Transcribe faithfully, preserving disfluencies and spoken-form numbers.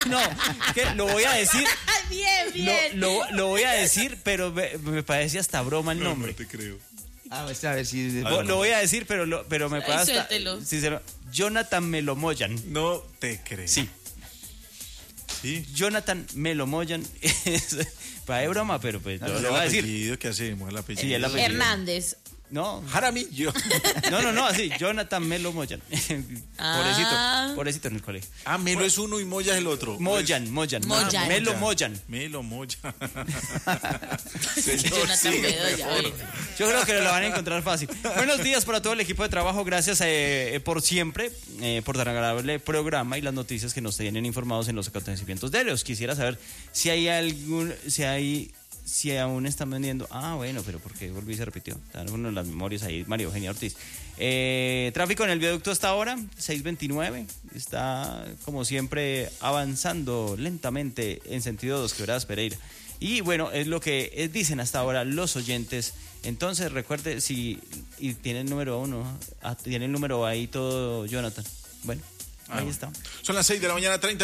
No, que lo voy a decir. Bien, bien. Lo, lo, lo voy a decir, pero me, me parece hasta broma el No, nombre. no te creo. Ah, pues, a ver si... Ah, Lo, no. lo voy a decir, pero, lo, pero me Ay, parece hasta... suéltelo. Sincero, Jonathan Melomoyan. No te creo. Sí, Sí. Jonathan Melomoyan. Para de broma, pero pues Ah, lo, ¿el lo voy a decir. apellido? ¿Qué hacemos? El apellido. Sí, el apellido. Hernández. No, Jaramillo. no, no, no, así, Jonathan Melo Moyan. Ah. Pobrecito, pobrecito en el colegio. Ah, Melo es uno y Moya es el otro. Moyan, Moyan, Moyan. Melo Moyan. Melo Moya. Jonathan sí, Bedoya, mejor. oye. Yo creo que lo van a encontrar fácil. Buenos días para todo el equipo de trabajo. Gracias eh, eh, por siempre, eh, por tan agradable programa y las noticias que nos tienen informados en los acontecimientos de ellos. Quisiera saber si hay algún, si hay, si aún están vendiendo. Ah, bueno, pero porque volví y se repitió. Están uno en las memorias ahí, María Eugenia Ortiz. Eh, tráfico en el viaducto hasta ahora, seis veintinueve. Está, como siempre, avanzando lentamente en sentido dos Quebradas Pereira. Y bueno, es lo que eh, dicen hasta ahora los oyentes. Entonces, recuerde, si y tiene el número uno, ah, tiene el número ahí todo, Jonathan. Bueno, ahí Ah, está. Son las seis de la mañana, treinta